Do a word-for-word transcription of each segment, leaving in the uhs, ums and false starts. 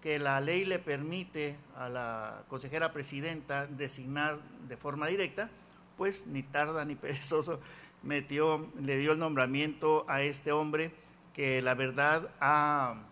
que la ley le permite a la consejera presidenta designar de forma directa, pues ni tarda ni perezoso metió, le dio el nombramiento a este hombre que la verdad ha,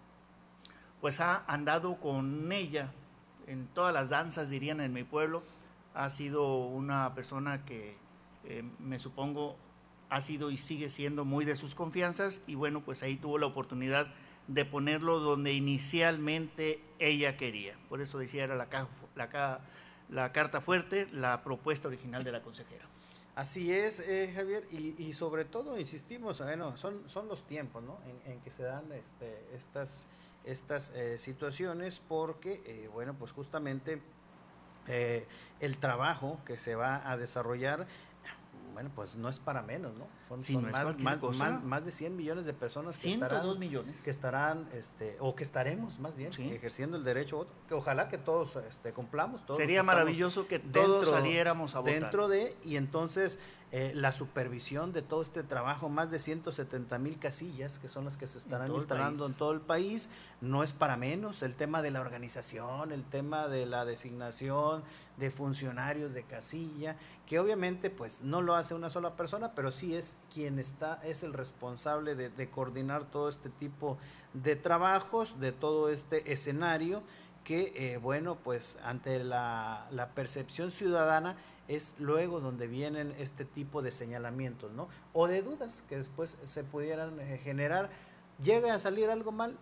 pues ha andado con ella en todas las danzas, dirían en mi pueblo. Ha sido una persona que eh, me supongo ha sido y sigue siendo muy de sus confianzas, y bueno, pues ahí tuvo la oportunidad de ponerlo donde inicialmente ella quería. Por eso decía, era la, ca la, la carta fuerte, la propuesta original de la consejera. Así es, eh, Javier, y, y sobre todo insistimos, bueno, son, son los tiempos, ¿no? En, en que se dan este, estas, estas eh, situaciones, porque, eh, bueno, pues justamente eh, el trabajo que se va a desarrollar, bueno, pues no es para menos, ¿no? Son, Sí, son no es más, cualquier más, cosa. más, más de cien millones de personas que ciento dos estarán, millones. que estarán, este, o que estaremos más bien, Sí. ejerciendo el derecho a voto, que ojalá que todos este, cumplamos, todos los que Sería estamos maravilloso que todos dentro, saliéramos a votar. dentro de, y entonces eh, la supervisión de todo este trabajo, más de ciento setenta mil casillas, que son las que se estarán instalando en todo el país, no es para menos. El tema de la organización, el tema de la designación de funcionarios de casilla, que obviamente pues no lo hace una sola persona, pero sí es quien está, es el responsable de, de coordinar todo este tipo de trabajos, de todo este escenario, que eh, bueno, pues ante la, la percepción ciudadana es luego donde vienen este tipo de señalamientos, ¿no? O de dudas que después se pudieran eh, generar. Llega a salir algo mal,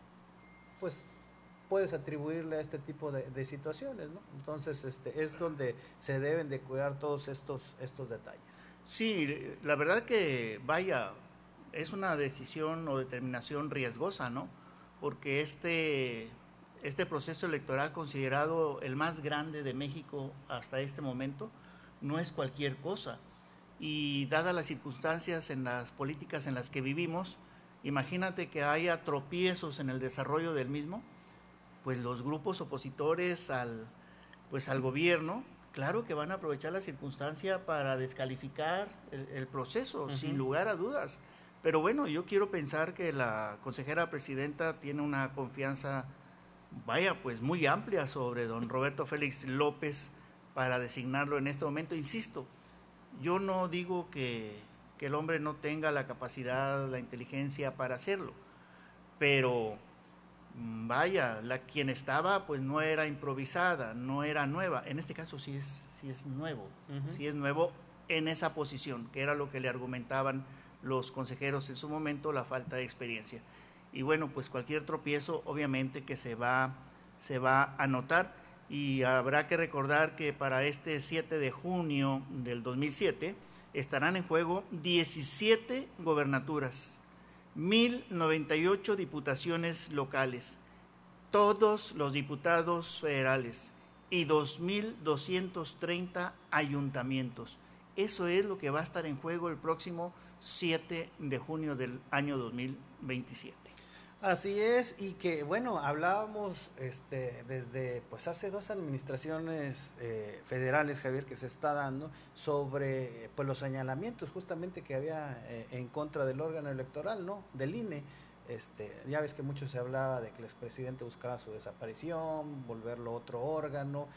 pues puedes atribuirle a este tipo de, de situaciones, ¿no? Entonces, este es donde se deben de cuidar todos estos, estos detalles. Sí, la verdad que, vaya, es una decisión o determinación riesgosa, ¿no? Porque este, este proceso electoral, considerado el más grande de México hasta este momento, no es cualquier cosa. Y dadas las circunstancias en las políticas en las que vivimos, imagínate que haya tropiezos en el desarrollo del mismo, pues los grupos opositores al, pues al gobierno, claro que van a aprovechar la circunstancia para descalificar el, el proceso, uh-huh. sin lugar a dudas. Pero bueno, yo quiero pensar que la consejera presidenta tiene una confianza, vaya, pues muy amplia sobre don Roberto Félix López para designarlo en este momento. Insisto, yo no digo que, que el hombre no tenga la capacidad, la inteligencia para hacerlo, pero vaya, la quien estaba pues no era improvisada, no era nueva. En este caso sí es, sí es nuevo, uh-huh. sí es nuevo en esa posición, que era lo que le argumentaban los consejeros en su momento, la falta de experiencia. Y bueno, pues cualquier tropiezo obviamente que se va, se va a notar, y habrá que recordar que para este siete de junio del dos mil siete estarán en juego diecisiete gobernaturas, mil noventa y ocho diputaciones locales, todos los diputados federales y dos mil doscientos treinta ayuntamientos. Eso es lo que va a estar en juego el próximo siete de junio del año dos mil veintisiete. Así es, y que bueno, hablábamos este, desde pues hace dos administraciones eh, federales, Javier, que se está dando sobre pues los señalamientos justamente que había eh, en contra del órgano electoral, ¿no? Del I N E. Este, ya ves que mucho se hablaba de que el expresidente buscaba su desaparición, volverlo otro órgano,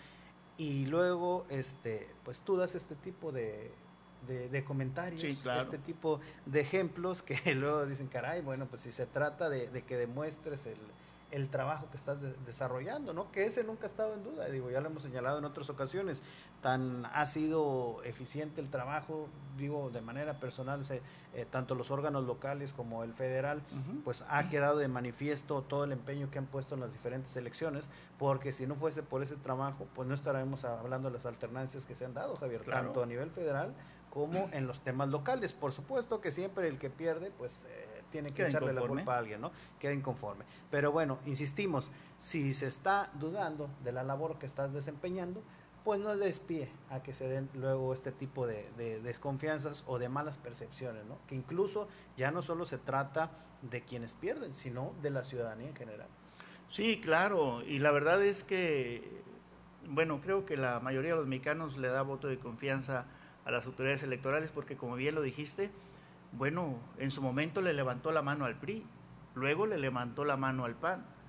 y luego este, pues tú das este tipo de De, de comentarios, sí, claro. este tipo de ejemplos que luego dicen, caray, bueno, pues si se trata de, de que demuestres el, el trabajo que estás de, desarrollando, ¿no? Que ese nunca ha estado en duda, digo, ya lo hemos señalado en otras ocasiones, tan ha sido eficiente el trabajo, digo, de manera personal, se, eh, tanto los órganos locales como el federal, uh-huh. pues ha quedado de manifiesto todo el empeño que han puesto en las diferentes elecciones, porque si no fuese por ese trabajo, pues no estaremos hablando de las alternancias que se han dado, Javier, claro. tanto a nivel federal como en los temas locales. Por supuesto que siempre el que pierde, pues eh, tiene que Queda echarle inconforme. la culpa a alguien, ¿no? Queda inconforme. Pero bueno, insistimos, si se está dudando de la labor que estás desempeñando, pues no les pide a que se den luego este tipo de, de desconfianzas o de malas percepciones, ¿no? Que incluso ya no solo se trata de quienes pierden, sino de la ciudadanía en general. Sí, claro, y la verdad es que, bueno, creo que la mayoría de los mexicanos le da voto de confianza a las autoridades electorales, porque como bien lo dijiste, bueno, en su momento le levantó la mano al P R I, luego le levantó la mano al P A N,